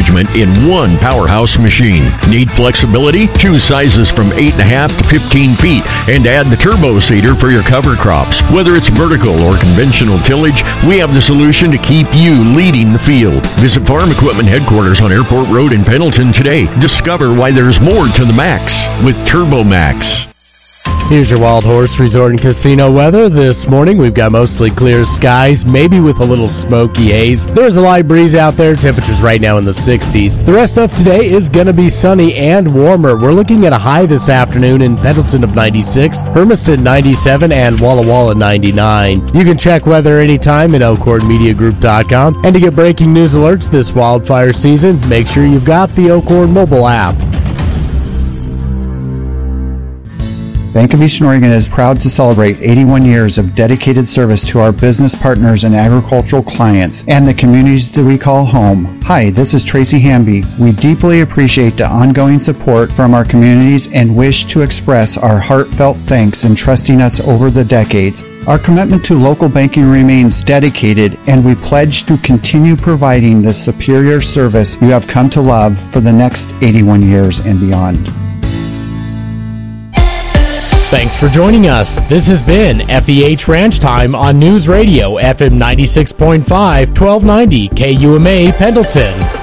management in one powerhouse machine. Need flexibility? Choose sizes from 8.5 to 15 feet and add the turbo seeder for your cover crops. Whether it's vertical or conventional tillage, we have the solution to keep you leading the field. Visit Farm Equipment Headquarters on Airport Road in Pendleton today. Discover why there's more to the Max with Turbo Max. Here's your Wild Horse Resort and Casino weather. This morning, we've got mostly clear skies, maybe with a little smoky haze. There's a light breeze out there. Temperatures right now in the 60s. The rest of today is going to be sunny and warmer. We're looking at a high this afternoon in Pendleton of 96, Hermiston 97, and Walla Walla 99. You can check weather anytime at elkhornmediagroup.com. And to get breaking news alerts this wildfire season, make sure you've got the Elkhorn mobile app. Bank of Eastern Oregon is proud to celebrate 81 years of dedicated service to our business partners and agricultural clients and the communities that we call home. Hi, this is Tracy Hamby. We deeply appreciate the ongoing support from our communities and wish to express our heartfelt thanks in trusting us over the decades. Our commitment to local banking remains dedicated, and we pledge to continue providing the superior service you have come to love for the next 81 years and beyond. Thanks for joining us. This has been FEH Ranch Time on News Radio, FM 96.5, 1290, KUMA, Pendleton.